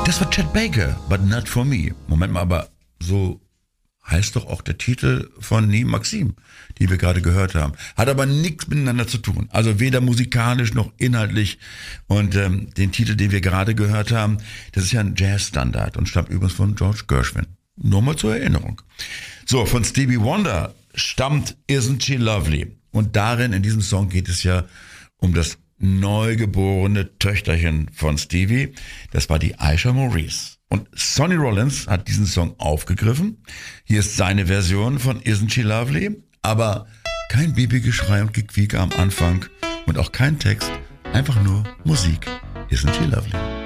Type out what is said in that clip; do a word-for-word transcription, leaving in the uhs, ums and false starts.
Das war Chet Baker, but not for me. Moment mal, aber so heißt doch auch der Titel von Nie Maxim, die wir gerade gehört haben. Hat aber nichts miteinander zu tun. Also weder musikalisch noch inhaltlich. Und ähm, den Titel, den wir gerade gehört haben, das ist ja ein Jazzstandard und stammt übrigens von George Gershwin. Nur mal zur Erinnerung. So, von Stevie Wonder stammt Isn't She Lovely. Und darin, in diesem Song, geht es ja um das neugeborene Töchterchen von Stevie. Das war die Aisha Maurice. Und Sonny Rollins hat diesen Song aufgegriffen. Hier ist seine Version von Isn't She Lovely. Aber kein Babygeschrei und Gequieke am Anfang und auch kein Text. Einfach nur Musik. Isn't She Lovely?